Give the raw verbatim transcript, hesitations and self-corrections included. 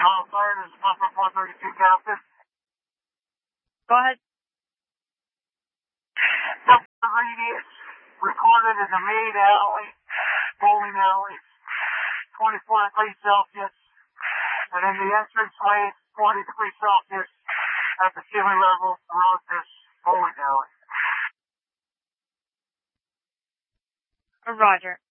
All fire, this is Pumper four thirty-two Captain. Go ahead. The radius recorded in the main alley, bowling alley, twenty-four degrees Celsius. And in the entranceway, forty degrees Celsius at the ceiling level around this bowling alley. Roger.